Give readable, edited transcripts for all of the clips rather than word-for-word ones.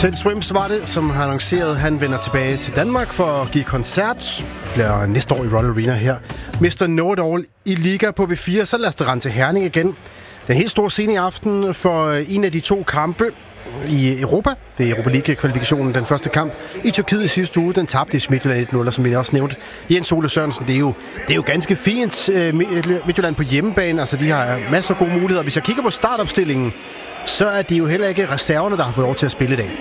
Teddy Swims var det, som har annonceret, at han vender tilbage til Danmark for at give koncert. Bliver næste år i Royal Arena her. Mr. Know-it-all i Liga på B4, så lad os det rende til Herning igen. Den helt store scene i aften for en af de to kampe i Europa. Det er Europa League-kvalifikationen, den første kamp i Tyrkiet i sidste uge. Den tabte i Midtjylland 1-0, som jeg også nævnte. Jens Ole Sørensen, det er jo ganske fint. Midtjylland på hjemmebane, altså de har masser af gode muligheder. Hvis jeg kigger på startopstillingen, så er det jo heller ikke reserverne, der har fået lov til at spille i dag.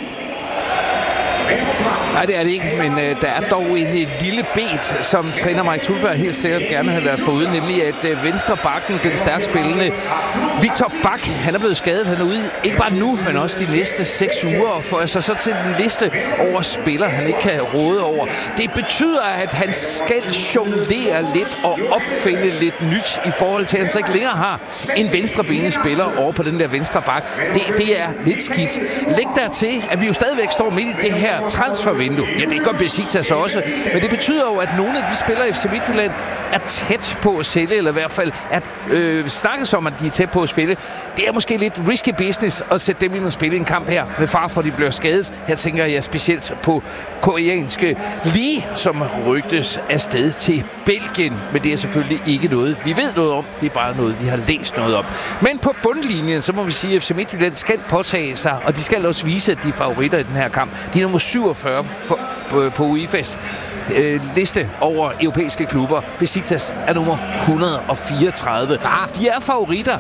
Nej, det er det ikke, men der er dog en lille bet, som træner Mike Tulberg helt sikkert gerne havde været foruden, nemlig at venstre bakken, den stærkt spillende Victor Bak, han er blevet skadet. Han er ude ikke bare nu, men også de næste 6 uger, og får altså så til den liste over spillere, han ikke kan råde over. Det betyder, at han skal jonglere lidt og opfinde lidt nyt i forhold til, at han så ikke længere har en venstrebenet spiller over på den der venstre bak. Det er lidt skidt. Læg der til, at vi jo stadigvæk står midt i det her transfervindue. Ja, det gør Besiktas også, men det betyder jo, at nogle af de spillere i FC Midtjylland er tæt på at sælge, eller i hvert fald at snakkes om, at de er tæt på at spille. Det er måske lidt risky business at sætte dem ind og spille en kamp her, med far for, at de bliver skadet. Her tænker jeg specielt på koreanske Lee, som rygtes afsted til Belgien, men det er selvfølgelig ikke noget, vi ved noget om. Det er bare noget, vi har læst noget om. Men på bundlinjen, så må vi sige, at FC Midtjylland skal påtage sig, og de skal også vise, at de er favoritter i den her kamp. De er nummer 47 på UEFA's liste over europæiske klubber. Besiktas er nummer 134. De er favoritter.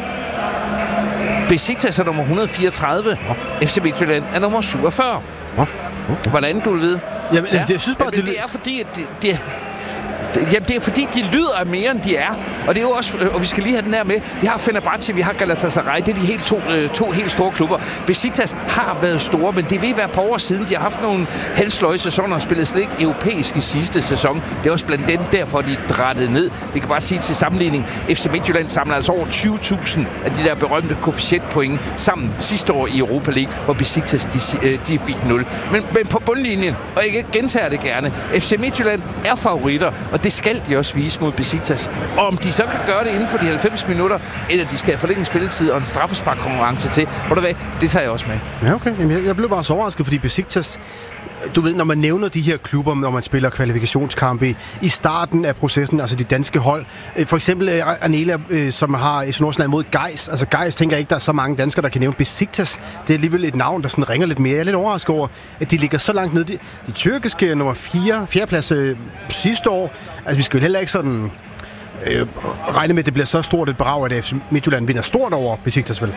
Besiktas er nummer 134. FC Midtjylland er nummer 47. Hvordan du vil vide? Jamen, jeg synes bare, det er fordi, at det er fordi, de lyder af mere, end de er. Og det er jo også, og vi skal lige have den her med. Vi har Fenerbahce, vi har Galatasaray. Det er de to helt store klubber. Besiktas har været store, men det vil være på år siden. De har haft nogle halvsløje sæsoner og spillet slet ikke europæisk i sidste sæson. Det er også blandt andet derfor, de drættede ned. Vi kan bare sige til sammenligning, FC Midtjylland samler altså over 20.000 af de der berømte koefficientpoint sammen sidste år i Europa League, hvor Besiktas de fik 0. Men på bundlinjen, og jeg gentager det gerne, FC Midtjylland er favoritter, og det skal de også vise mod Besiktas. Og om de så kan gøre det inden for de 90 minutter, eller de skal forlænge spilletid og en straffesparkkonkurrence til, hvor det tager jeg også med. Ja, okay. Jamen, jeg blev bare så overrasket, fordi Besiktas, du ved, når man nævner de her klubber, når man spiller kvalifikationskampe i starten af processen, altså de danske hold. For eksempel Anela, som har FC Nordsjælland mod Gais. Altså Gais tænker jeg ikke, der er så mange danskere, der kan nævne. Besiktas, det er alligevel et navn, der sådan ringer lidt mere. Jeg er lidt overrasket over, at de ligger så langt ned. De tyrkiske nummer 4. plads sidste år. Altså vi skal jo heller ikke sådan regne med, at det bliver så stort et brag, at FC Midtjylland vinder stort over Besiktas, vel?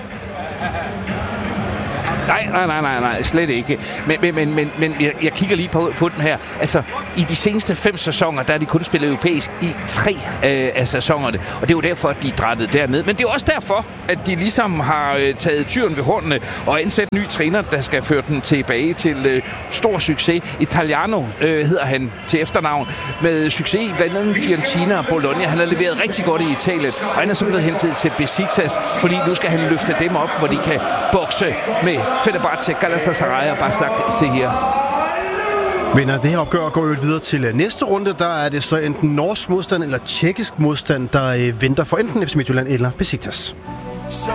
Nej, slet ikke. Men jeg kigger lige på den her. Altså, i de seneste 5 sæsoner, der er de kun spillet europæisk i 3 af sæsonerne. Og det er jo derfor, at de er drættet derned. Men det er også derfor, at de ligesom har taget tyren ved hornene og ansat en ny træner, der skal føre den tilbage til stor succes. Italiano hedder han til efternavn. Med succes i blandt andet Fiorentina og Bologna. Han har leveret rigtig godt i Italien. Og han er simpelthen hentet til Besiktas, fordi nu skal han løfte dem op, hvor de kan bokse med Fenerbahce, Galatasaray og bare sagt, se her. Vinder det her opgør går jo videre til næste runde. Der er det så enten norsk modstand eller tjekkisk modstand, der venter for enten FC Midtjylland eller Besiktas.